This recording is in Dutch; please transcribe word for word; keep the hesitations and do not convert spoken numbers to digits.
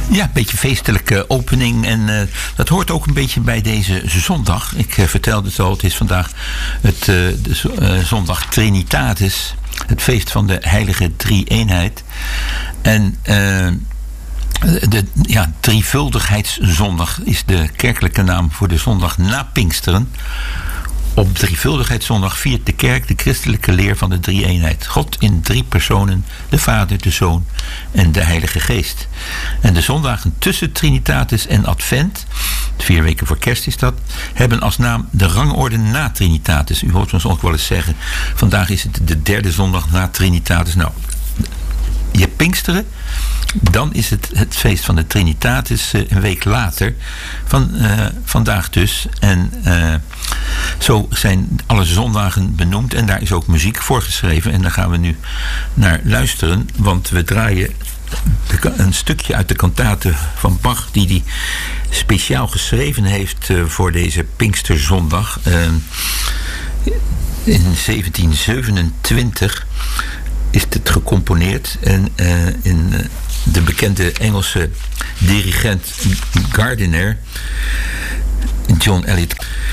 Ja, een beetje feestelijke opening. En uh, dat hoort ook een beetje bij deze zondag. Ik uh, vertelde het al, het is vandaag het, uh, de uh, zondag Trinitatis. Het feest van de heilige drie-eenheid. En uh, de ja, drievuldigheidszondag is de kerkelijke naam voor de zondag na Pinksteren. Op drievuldigheidszondag viert de kerk de christelijke leer van de drie-eenheid. God in drie personen, de Vader, de Zoon en de Heilige Geest. En de zondagen tussen Trinitatis en Advent, vier weken voor kerst is dat, hebben als naam de rangorde na Trinitatis. U hoort ons ook wel eens zeggen, vandaag is het de derde zondag na Trinitatis. Nou, je hebt Pinksteren, dan is het het feest van de Trinitatis uh, een week later, van uh, vandaag dus. En uh, zo zijn alle zondagen benoemd en daar is ook muziek voor geschreven. En daar gaan we nu naar luisteren, want we draaien de, een stukje uit de kantate van Bach die hij speciaal geschreven heeft uh, voor deze Pinksterzondag. Uh, in zeventien zevenentwintig is het gecomponeerd en uh, in uh, de bekende Engelse dirigent Gardiner, John Elliott